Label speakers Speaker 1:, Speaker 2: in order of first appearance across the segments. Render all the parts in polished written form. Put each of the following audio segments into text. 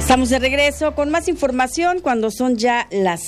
Speaker 1: Estamos de regreso con más información cuando son ya las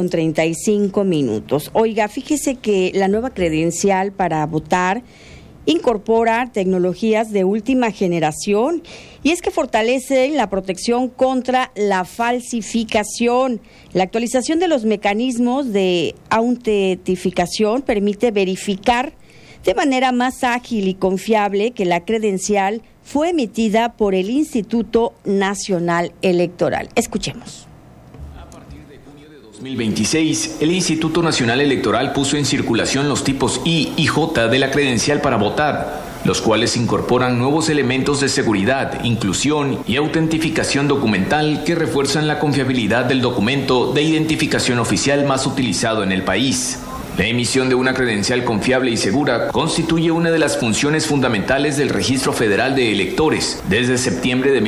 Speaker 1: 6:35. Oiga, fíjese que la nueva credencial para votar incorpora tecnologías de última generación y es que fortalece la protección contra la falsificación. La actualización de los mecanismos de autentificación permite verificar de manera más ágil y confiable que la credencial fue emitida por el Instituto Nacional Electoral. Escuchemos.
Speaker 2: A partir de junio de 2026, el Instituto Nacional Electoral puso en circulación los tipos I y J de la credencial para votar, los cuales incorporan nuevos elementos de seguridad, inclusión y autentificación documental que refuerzan la confiabilidad del documento de identificación oficial más utilizado en el país. La emisión de una credencial confiable y segura constituye una de las funciones fundamentales del Registro Federal de Electores desde septiembre de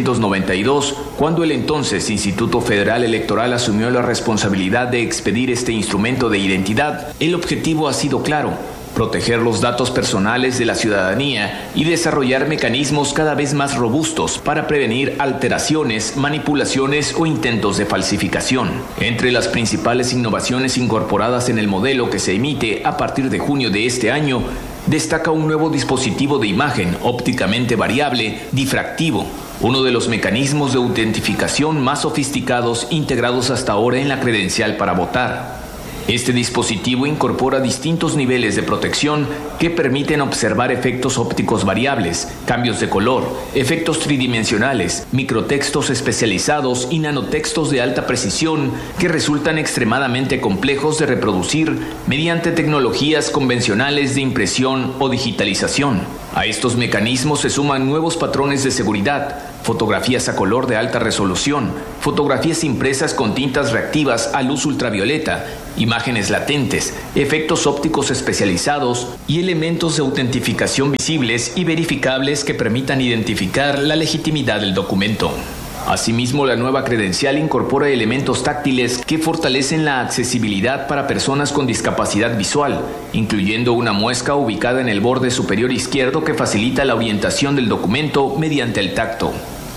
Speaker 2: 1992, cuando el entonces Instituto Federal Electoral asumió la responsabilidad de expedir este instrumento de identidad. El objetivo ha sido claro: proteger los datos personales de la ciudadanía y desarrollar mecanismos cada vez más robustos para prevenir alteraciones, manipulaciones o intentos de falsificación. Entre las principales innovaciones incorporadas en el modelo que se emite a partir de junio de este año, destaca un nuevo dispositivo de imagen ópticamente variable, difractivo, uno de los mecanismos de autentificación más sofisticados integrados hasta ahora en la credencial para votar. Este dispositivo incorpora distintos niveles de protección que permiten observar efectos ópticos variables, cambios de color, efectos tridimensionales, microtextos especializados y nanotextos de alta precisión que resultan extremadamente complejos de reproducir mediante tecnologías convencionales de impresión o digitalización. A estos mecanismos se suman nuevos patrones de seguridad, fotografías a color de alta resolución, fotografías impresas con tintas reactivas a luz ultravioleta, imágenes latentes, efectos ópticos especializados y elementos de autentificación visibles y verificables que permitan identificar la legitimidad del documento. Asimismo, la nueva credencial incorpora elementos táctiles que fortalecen la accesibilidad para personas con discapacidad visual, incluyendo una muesca ubicada en el borde superior izquierdo que facilita la orientación del documento mediante el tacto.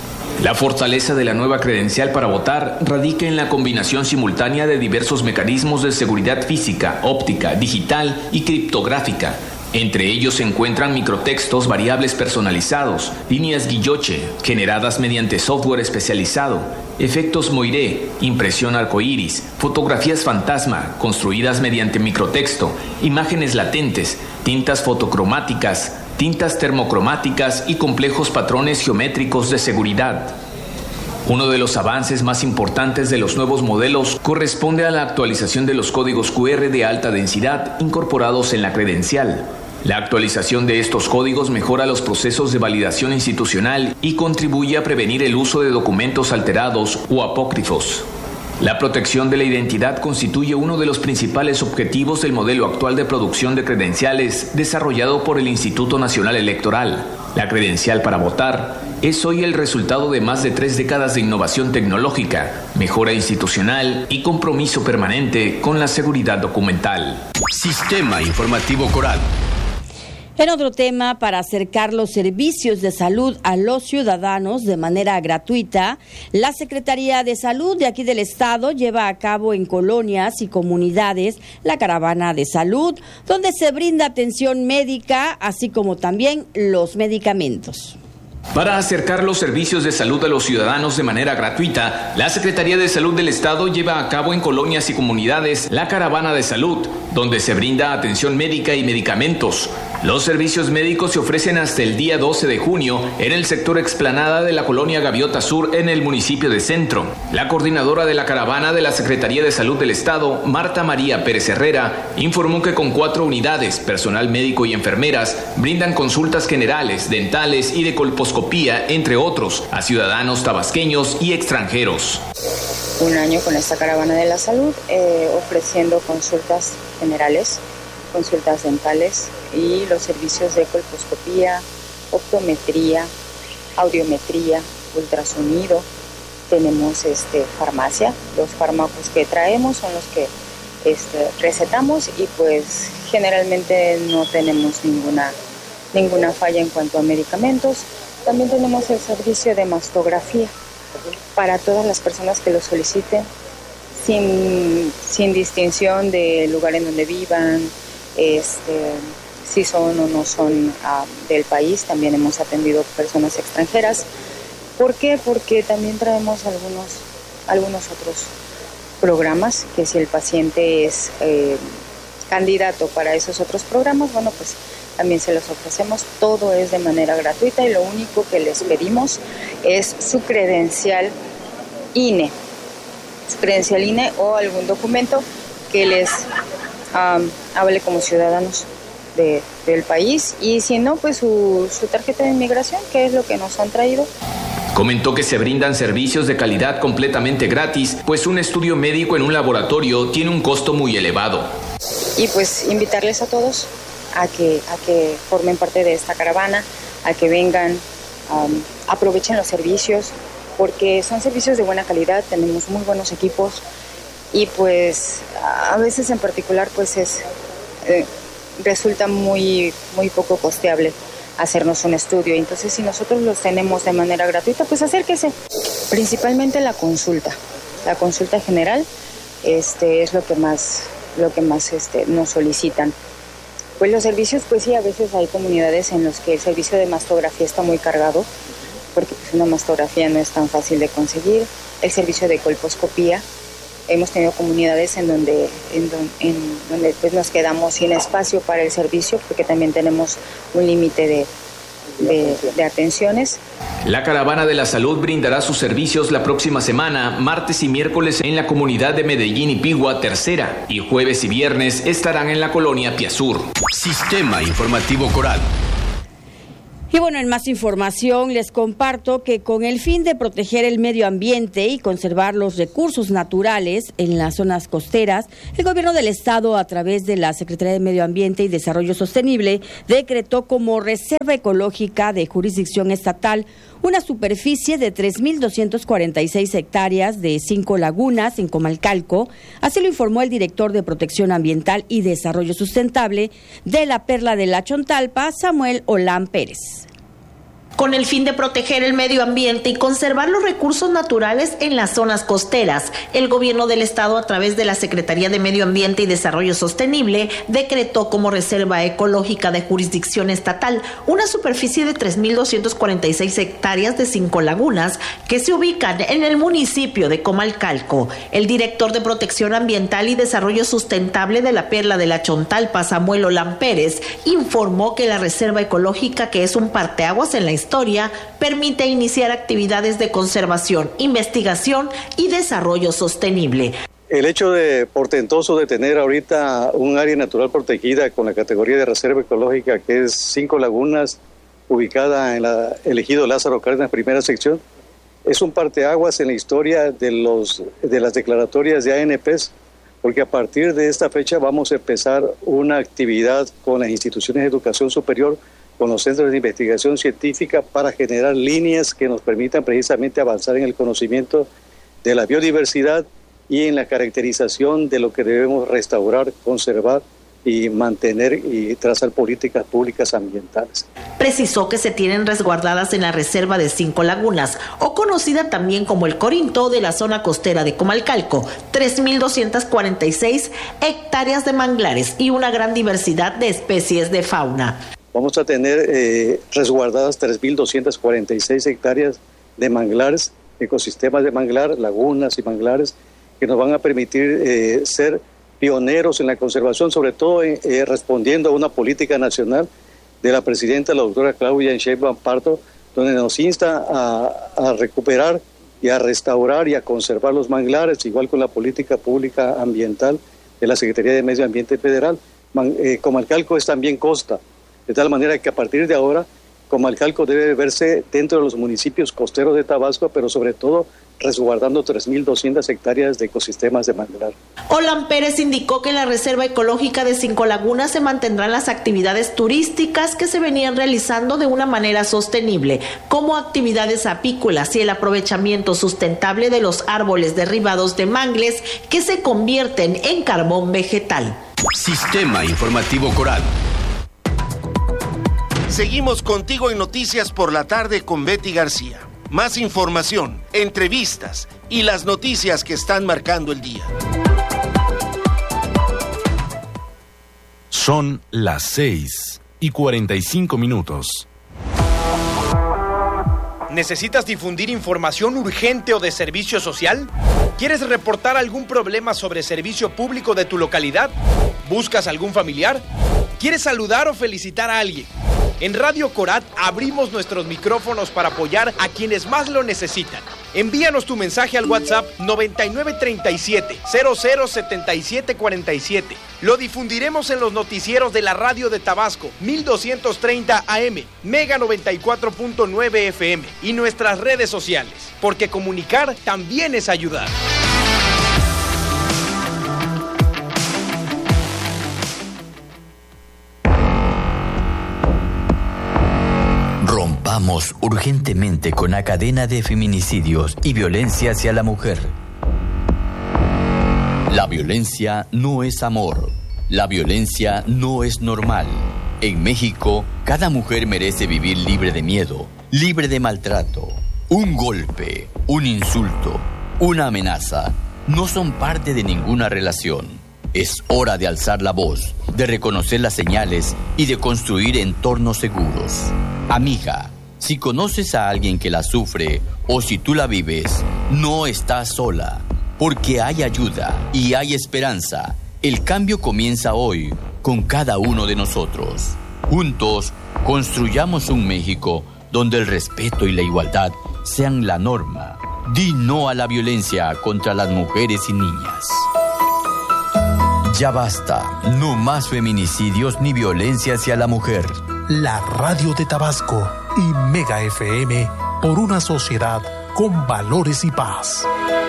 Speaker 2: La fortaleza de la nueva credencial para votar radica en la combinación simultánea de diversos mecanismos de seguridad física, óptica, digital y criptográfica. Entre ellos se encuentran microtextos variables personalizados, líneas Guilloche, generadas mediante software especializado, efectos Moiré, impresión arcoíris, fotografías fantasma, construidas mediante microtexto, imágenes latentes, tintas fotocromáticas, tintas termocromáticas y complejos patrones geométricos de seguridad. Uno de los avances más importantes de los nuevos modelos corresponde a la actualización de los códigos QR de alta densidad incorporados en la credencial. La actualización de estos códigos mejora los procesos de validación institucional y contribuye a prevenir el uso de documentos alterados o apócrifos. La protección de la identidad constituye uno de los principales objetivos del modelo actual de producción de credenciales desarrollado por el Instituto Nacional Electoral. La credencial para votar es hoy el resultado de más de 3 décadas de innovación tecnológica, mejora institucional y compromiso permanente con la seguridad documental.
Speaker 3: Sistema Informativo Coral.
Speaker 1: En otro tema, para acercar los servicios de salud a los ciudadanos de manera gratuita, la Secretaría de Salud de aquí del Estado lleva a cabo en colonias y comunidades la Caravana de Salud, donde se brinda atención médica, así como también los medicamentos.
Speaker 2: Para acercar los servicios de salud a los ciudadanos de manera gratuita, la Secretaría de Salud del Estado lleva a cabo en colonias y comunidades la Caravana de Salud, donde se brinda atención médica y medicamentos. Los servicios médicos se ofrecen hasta el día 12 de junio en el sector Explanada de la colonia Gaviota Sur en el municipio de Centro. La coordinadora de la caravana de la Secretaría de Salud del Estado, Marta María Pérez Herrera, informó que con 4 unidades, personal médico y enfermeras, brindan consultas generales, dentales y de colposcopía, entre otros, a ciudadanos tabasqueños y extranjeros.
Speaker 4: Un año con esta Caravana de la Salud, ofreciendo consultas generales, consultas dentales y los servicios de colposcopía, optometría, audiometría, ultrasonido. Tenemos farmacia. Los fármacos que traemos son los que recetamos y pues generalmente no tenemos ninguna falla en cuanto a medicamentos. También tenemos el servicio de mastografía. para todas las personas que lo soliciten, sin distinción del lugar en donde vivan, si son o no son del país. También hemos atendido personas extranjeras. ¿Por qué? Porque también traemos algunos otros programas, que si el paciente es candidato para esos otros programas, bueno, pues también se los ofrecemos. Todo es de manera gratuita y lo único que les pedimos es su credencial INE. O algún documento que les hable como ciudadanos del país, y si no, pues su tarjeta de inmigración, que es lo que nos han traído.
Speaker 2: Comentó que se brindan servicios de calidad completamente gratis, pues un estudio médico en un laboratorio tiene un costo muy elevado.
Speaker 4: Y pues invitarles a todos a que formen parte de esta caravana, a que vengan, aprovechen los servicios, porque son servicios de buena calidad, tenemos muy buenos equipos y pues a veces en particular pues resulta muy poco costeable hacernos un estudio. Entonces, si nosotros los tenemos de manera gratuita, pues acérquese. Principalmente la consulta general es lo que más nos solicitan. Pues los servicios, pues sí, a veces hay comunidades en los que el servicio de mastografía está muy cargado, porque pues una mastografía no es tan fácil de conseguir. El servicio de colposcopía, hemos tenido comunidades en donde pues nos quedamos sin espacio para el servicio, porque también tenemos un límite de atenciones.
Speaker 2: La Caravana de la Salud brindará sus servicios la próxima semana, martes y miércoles en la comunidad de Medellín y Pigua Tercera, y jueves y viernes estarán en la colonia Piazur.
Speaker 3: Sistema Informativo Coral.
Speaker 1: Y bueno, en más información les comparto que con el fin de proteger el medio ambiente y conservar los recursos naturales en las zonas costeras, el gobierno del estado, a través de la Secretaría de Medio Ambiente y Desarrollo Sostenible, decretó como reserva ecológica de jurisdicción estatal una superficie de 3.246 hectáreas de 5 lagunas en Comalcalco. Así lo informó el director de Protección Ambiental y Desarrollo Sustentable de la Perla de la Chontalpa, Samuel Olán Pérez.
Speaker 5: Con el fin de proteger el medio ambiente y conservar los recursos naturales en las zonas costeras, el gobierno del estado, a través de la Secretaría de Medio Ambiente y Desarrollo Sostenible, decretó como reserva ecológica de jurisdicción estatal una superficie de 3.246 hectáreas de 5 lagunas que se ubican en el municipio de Comalcalco. El director de Protección Ambiental y Desarrollo Sustentable de la Perla de la Chontalpa, Samuel Olán Pérez, informó que la reserva ecológica, que es un parteaguas en la historia, permite iniciar actividades de conservación, investigación y desarrollo sostenible.
Speaker 6: El hecho portentoso de tener ahorita un área natural protegida con la categoría de reserva ecológica, que es 5 lagunas, ubicada en el ejido Lázaro Cárdenas, primera sección, es un parteaguas en la historia de las declaratorias de ANPs, porque a partir de esta fecha vamos a empezar una actividad con las instituciones de educación superior, con los centros de investigación científica, para generar líneas que nos permitan precisamente avanzar en el conocimiento de la biodiversidad y en la caracterización de lo que debemos restaurar, conservar y mantener y trazar políticas públicas ambientales.
Speaker 5: Precisó que se tienen resguardadas en la reserva de 5 lagunas, o conocida también como el Corinto, de la zona costera de Comalcalco, 3.246 hectáreas de manglares y una gran diversidad de especies de fauna.
Speaker 6: Vamos a tener resguardadas 3.246 hectáreas de manglares, ecosistemas de manglar, lagunas y manglares, que nos van a permitir ser pioneros en la conservación, sobre todo respondiendo a una política nacional de la presidenta, la doctora Claudia Sheinbaum Pardo, donde nos insta a recuperar y a restaurar y a conservar los manglares, igual con la política pública ambiental de la Secretaría de Medio Ambiente Federal. Comalcalco es también costa, de tal manera que a partir de ahora Comalcalco debe verse dentro de los municipios costeros de Tabasco, pero sobre todo resguardando 3.200 hectáreas de ecosistemas de manglar.
Speaker 5: Olán Pérez indicó que en la reserva ecológica de 5 lagunas se mantendrán las actividades turísticas que se venían realizando de una manera sostenible, como actividades apícolas y el aprovechamiento sustentable de los árboles derribados de mangles que se convierten en carbón vegetal.
Speaker 3: Sistema Informativo Coral.
Speaker 7: Seguimos contigo en Noticias por la Tarde con Betty García. Más información, entrevistas y las noticias que están marcando el día.
Speaker 8: Son las 6:45.
Speaker 9: ¿Necesitas difundir información urgente o de servicio social? ¿Quieres reportar algún problema sobre servicio público de tu localidad? ¿Buscas algún familiar? ¿Quieres saludar o felicitar a alguien? En Radio Corat abrimos nuestros micrófonos para apoyar a quienes más lo necesitan. Envíanos tu mensaje al WhatsApp 9937-007747. Lo difundiremos en los noticieros de la radio de Tabasco, 1230 AM, Mega 94.9 FM y nuestras redes sociales, porque comunicar también es ayudar.
Speaker 10: Rompamos urgentemente con la cadena de feminicidios y violencia hacia la mujer. La violencia no es amor. La violencia no es normal. En México, cada mujer merece vivir libre de miedo, libre de maltrato. Un golpe, un insulto, una amenaza no son parte de ninguna relación. Es hora de alzar la voz, de reconocer las señales y de construir entornos seguros. Amiga, si conoces a alguien que la sufre o si tú la vives, no estás sola, porque hay ayuda y hay esperanza. El cambio comienza hoy con cada uno de nosotros. Juntos, construyamos un México donde el respeto y la igualdad sean la norma. Di no a la violencia contra las mujeres y niñas. Ya basta, no más feminicidios ni violencia hacia la mujer.
Speaker 11: La radio de Tabasco y Mega FM por una sociedad con valores y paz.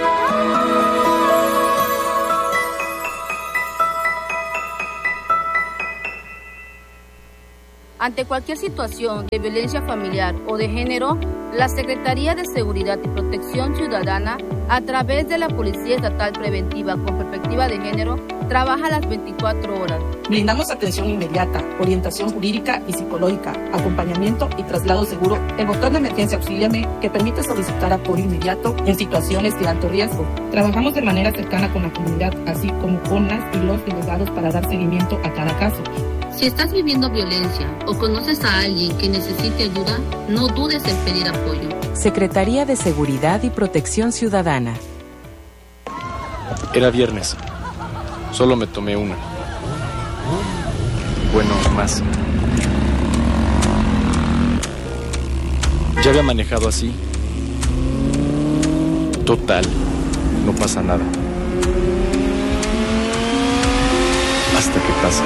Speaker 12: Ante cualquier situación de violencia familiar o de género, la Secretaría de Seguridad y Protección Ciudadana, a través de la Policía Estatal Preventiva con Perspectiva de Género, trabaja las 24 horas.
Speaker 13: Brindamos atención inmediata, orientación jurídica y psicológica, acompañamiento y traslado seguro. El botón de emergencia Auxíliame, que permite solicitar apoyo inmediato en situaciones de alto riesgo. Trabajamos de manera cercana con la comunidad, así como con las y los delegados para dar seguimiento a cada caso.
Speaker 12: Si estás viviendo violencia o conoces a alguien que necesite ayuda, no dudes en pedir apoyo.
Speaker 14: Secretaría de Seguridad y Protección Ciudadana.
Speaker 15: Era viernes. Solo me tomé una. Bueno, más. Ya había manejado así. Total, no pasa nada. Hasta que pasa.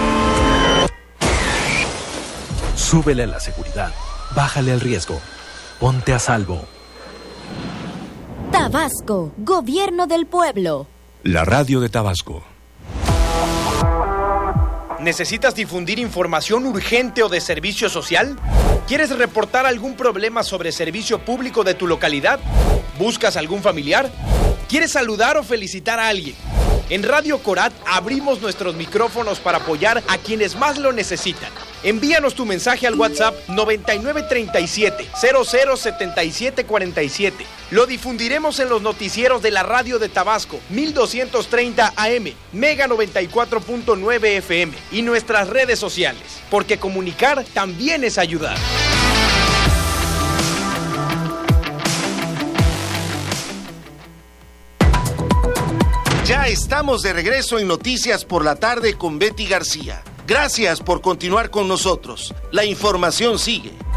Speaker 11: Súbele a la seguridad, bájale al riesgo, ponte a salvo.
Speaker 16: Tabasco, Gobierno del Pueblo.
Speaker 8: La radio de Tabasco.
Speaker 9: ¿Necesitas difundir información urgente o de servicio social? ¿Quieres reportar algún problema sobre servicio público de tu localidad? ¿Buscas algún familiar? ¿Quieres saludar o felicitar a alguien? En Radio Corat abrimos nuestros micrófonos para apoyar a quienes más lo necesitan. Envíanos tu mensaje al WhatsApp 9937-007747. Lo difundiremos en los noticieros de la radio de Tabasco, 1230 AM, Mega 94.9 FM y nuestras redes sociales, porque comunicar también es ayudar.
Speaker 7: Ya estamos de regreso en Noticias por la Tarde con Betty García. Gracias por continuar con nosotros. La información sigue.